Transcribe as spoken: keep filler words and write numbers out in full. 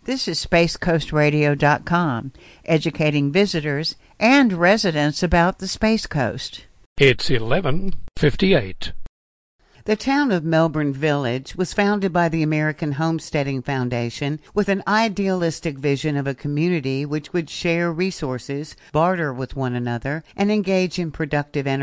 This is space coast radio dot com, educating visitors and residents about the Space Coast. It's eleven fifty-eight. The town of Melbourne Village was founded by the American Homesteading Foundation with an idealistic vision of a community which would share resources, barter with one another, and engage in productive enterprise.